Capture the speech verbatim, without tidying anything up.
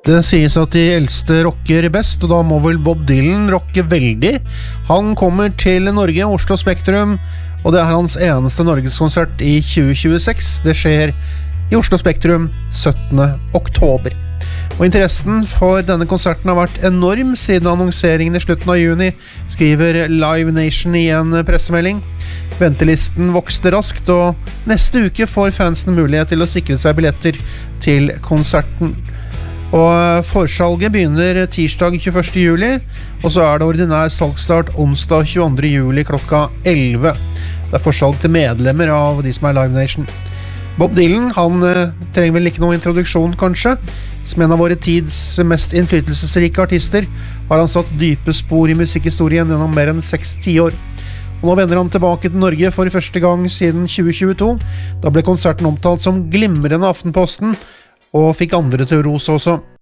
Det sies at de eldste rocker best, og da må vel Bob Dylan rocke veldig. Han kommer til Norge, Oslo Spektrum, og det er hans eneste Norgeskonsert i tjue tjueseks. Det skjer i Oslo Spektrum syttende oktober. Og interessen for denne konserten har vært enorm siden annonseringen i slutten av juni, skriver Live Nation i en pressemelding. Ventelisten vokste raskt, og neste uke får fansen mulighet til å sikre seg billetter til konserten. Og forsalget begynner tirsdag tjueførste juli, og så er det ordinær salgsstart onsdag tjueandre juli klokka elleve. Det er forsalg til medlemmer av de som er Live Nation. Bob Dylan, han eh, trenger vel ikke noen introduksjon kanskje. Som en av våre tids mest innflytelsesrike artister har han satt dype spor i musikkhistorien gjennom mer enn seks tiår. Og nå vender han tilbake til Norge for første gang siden tjue tjueto. Da ble konserten omtalt som glimrende Aftenposten, og fikk andre til å rose også.